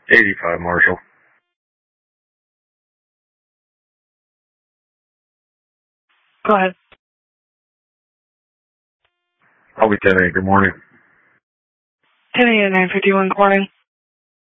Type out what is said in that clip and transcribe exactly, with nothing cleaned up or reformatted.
eighty-five, Marshall. Go ahead. I'll be ten eight, good morning. ten eight at nine fifty-one, good morning.